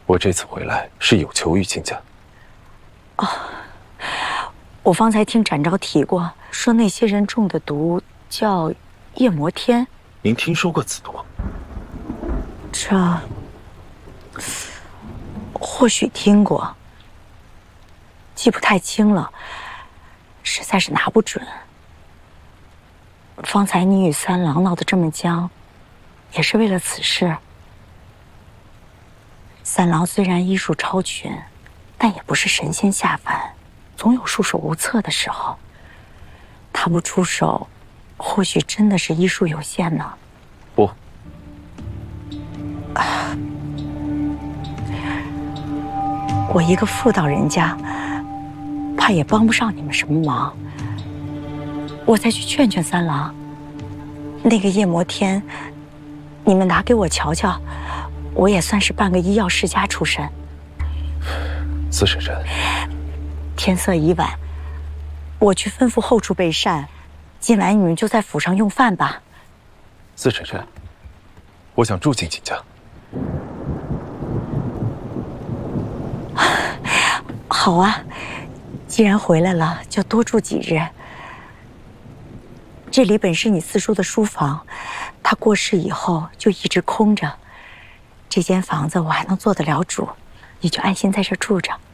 我这次回来是有求于亲家。 哦，我方才听展昭提过，说那些人中的毒叫夜魔天。 您听说过此毒？ 这或许听过，记不太清了，实在是拿不准。方才你与三郎闹得这么僵，也是为了此事。三郎虽然医术超群，但也不是神仙下凡，总有束手无策的时候。他不出手，或许真的是医术有限呢。 不， 我一个妇道人家，怕也帮不上你们什么忙。我再去劝劝三郎。那个夜魔天，你们拿给我瞧瞧，我也算是半个医药世家出身。 司婶婶， 天色已晚，我去吩咐后厨备膳，今晚你们就在府上用饭吧。 司婶婶，我想住进亲家。 好啊，既然回来了，就多住几日。这里本是你四叔的书房，他过世以后就一直空着。这间房子我还能做得了主，你就安心在这住着。